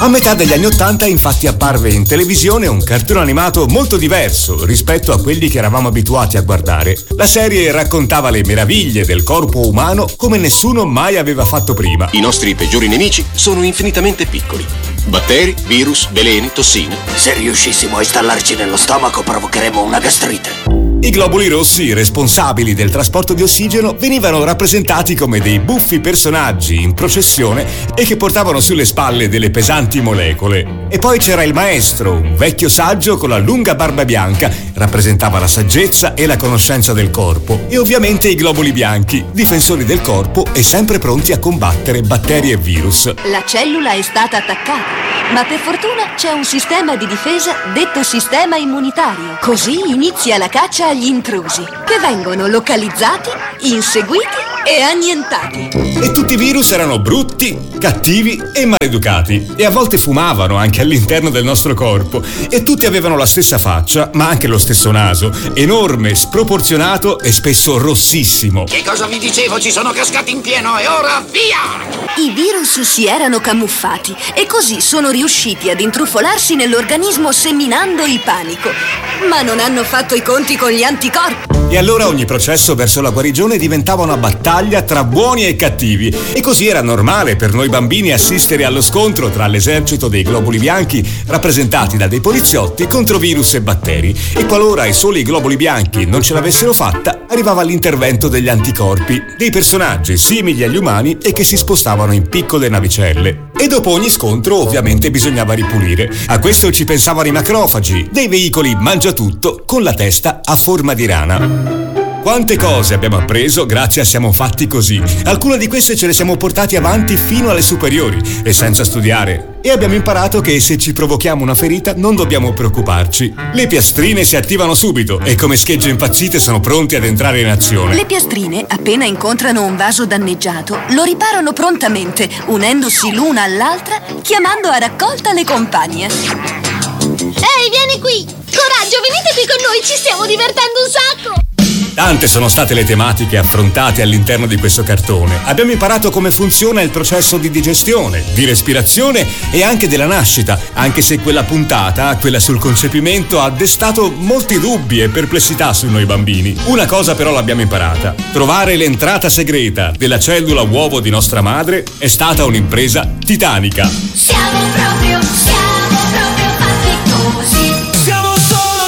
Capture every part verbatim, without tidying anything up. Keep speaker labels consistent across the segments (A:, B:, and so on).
A: A metà degli anni Ottanta infatti apparve in televisione un cartone animato molto diverso rispetto a quelli che eravamo abituati a guardare. La serie raccontava le meraviglie del corpo umano come nessuno mai aveva fatto prima.
B: I nostri peggiori nemici sono infinitamente piccoli. Batteri, virus, veleni, tossine.
C: Se riuscissimo a installarci nello stomaco provocheremmo una gastrite.
A: I globuli rossi, responsabili del trasporto di ossigeno, venivano rappresentati come dei buffi personaggi in processione e che portavano sulle spalle delle pesanti molecole. E poi c'era il maestro, un vecchio saggio con la lunga barba bianca, rappresentava la saggezza e la conoscenza del corpo. E ovviamente i globuli bianchi, difensori del corpo e sempre pronti a combattere batteri e virus.
D: La cellula è stata attaccata, ma per fortuna c'è un sistema di difesa detto sistema immunitario. Così inizia la caccia agli intrusi, che vengono localizzati, inseguiti e annientati.
A: E tutti i virus erano brutti, cattivi e maleducati, e a volte fumavano anche all'interno del nostro corpo, e tutti avevano la stessa faccia, ma anche lo stesso naso, enorme, sproporzionato e spesso rossissimo.
C: Che cosa vi dicevo? Ci sono cascati in pieno e ora via!
D: I virus si erano camuffati e così sono riusciti ad intrufolarsi nell'organismo seminando il panico. Ma non hanno fatto i conti con gli anticorpi.
A: E allora ogni processo verso la guarigione diventava una battaglia tra buoni e cattivi. E così era normale per noi bambini assistere allo scontro tra l'esercito dei globuli bianchi, rappresentati da dei poliziotti, contro virus e batteri. E qualora i soli globuli bianchi non ce l'avessero fatta, arrivava l'intervento degli anticorpi, dei personaggi simili agli umani e che si spostavano in piccole navicelle. E dopo ogni scontro ovviamente bisognava ripulire. A questo ci pensavano i macrofagi, dei veicoli mangiatutto con la testa a forma di rana. Quante cose abbiamo appreso grazie a Siamo Fatti Così. Alcune di queste ce le siamo portati avanti fino alle superiori e senza studiare. E abbiamo imparato che se ci provochiamo una ferita non dobbiamo preoccuparci. Le piastrine si attivano subito e come schegge impazzite sono pronti ad entrare in azione.
D: Le piastrine, appena incontrano un vaso danneggiato, lo riparano prontamente, unendosi l'una all'altra, chiamando a raccolta le compagne.
E: Ehi, vieni qui! Coraggio, venite qui con noi, ci stiamo divertendo un sacco!
A: Tante sono state le tematiche affrontate all'interno di questo cartone. Abbiamo imparato come funziona il processo di digestione, di respirazione e anche della nascita, anche se quella puntata, quella sul concepimento, ha destato molti dubbi e perplessità su noi bambini. Una cosa però l'abbiamo imparata: trovare l'entrata segreta della cellula uovo di nostra madre è stata un'impresa titanica.
E: Siamo proprio, siamo proprio fatti così.
F: Siamo solo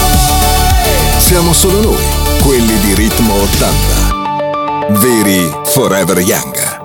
F: noi.
G: Siamo solo noi. Quelli di Ritmo ottanta. Veri Forever Young.